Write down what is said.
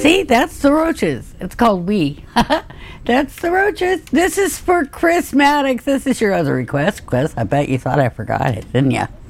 See, that's the Roaches. It's called We. That's the Roaches. This is for Chris Maddox. This is your other request, Chris. I bet you thought I forgot it, didn't you?